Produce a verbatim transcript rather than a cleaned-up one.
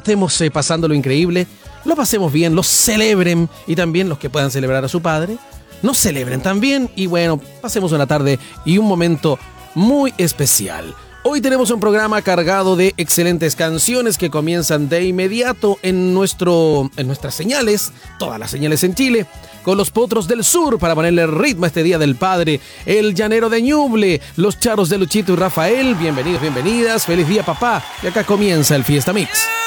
estemos eh, pasando lo increíble, lo pasemos bien, lo celebren, y también los que puedan celebrar a su padre, nos celebren también, y bueno, pasemos una tarde y un momento muy especial. Hoy tenemos un programa cargado de excelentes canciones que comienzan de inmediato en, nuestro, en nuestras señales, todas las señales en Chile, con los Potros del Sur para ponerle ritmo a este Día del Padre, el Llanero de Ñuble, los Charros de Luchito y Rafael. Bienvenidos, bienvenidas, feliz día papá, y acá comienza el Fiesta Mix.